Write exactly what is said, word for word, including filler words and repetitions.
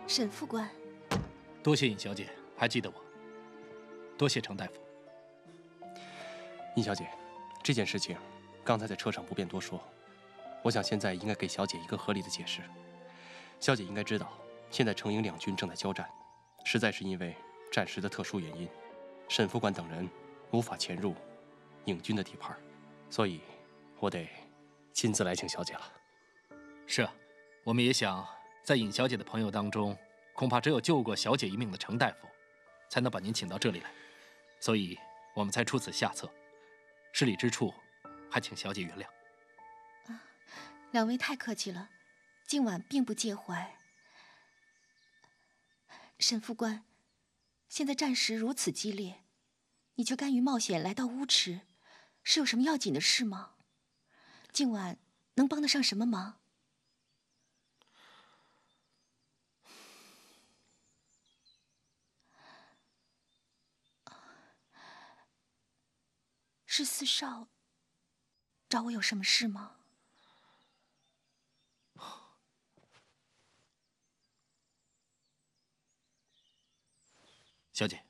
沈副官， 多谢尹小姐还记得我，多谢程大夫。 尹小姐，这件事情刚才在车上不便多说，我想现在应该给小姐一个合理的解释。小姐应该知道，现在程营两军正在交战，实在是因为战时的特殊原因，沈副官等人无法潜入影军的地盘，所以我得亲自来请小姐了。 是啊，我们也想在尹小姐的朋友当中，恐怕只有救过小姐一命的程大夫，才能把您请到这里来，所以我们才出此下策。失礼之处，还请小姐原谅。 啊，两位太客气了，今晚并不介怀。沈副官，现在战时如此激烈，你却甘于冒险来到乌池，是有什么要紧的事吗？今晚能帮得上什么忙？是四少找我有什么事吗？ 小姐，